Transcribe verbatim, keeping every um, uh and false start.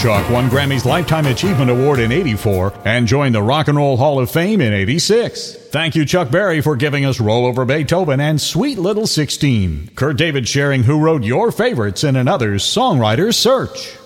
Chuck won Grammy's Lifetime Achievement Award in eighty-four and joined the Rock and Roll Hall of Fame in eighty-six. Thank you, Chuck Berry, for giving us Roll Over Beethoven and Sweet Little sixteen. Kurt David sharing who wrote your favorites in another Songwriter's Search.